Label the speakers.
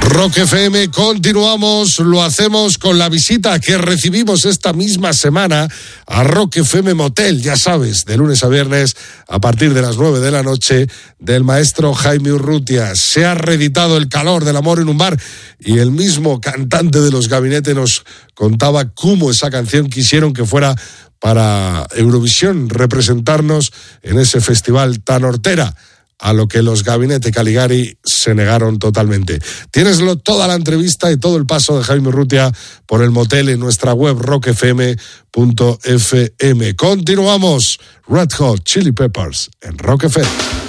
Speaker 1: Rock FM, continuamos, lo hacemos con la visita que recibimos esta misma semana a Rock FM Motel, ya sabes, de lunes a viernes a partir de las 9 de la noche, del maestro Jaime Urrutia. Se ha reeditado El calor del amor en un bar y el mismo cantante de Los Gabinete nos contaba cómo esa canción quisieron que fuera para Eurovisión, representarnos en ese festival tan hortera, a lo que Los Gabinete Caligari se negaron totalmente. Tienes toda la entrevista y todo el paso de Jaime Urrutia por el Motel en nuestra web rockfm.fm. Continuamos. Red Hot Chili Peppers en Rock FM.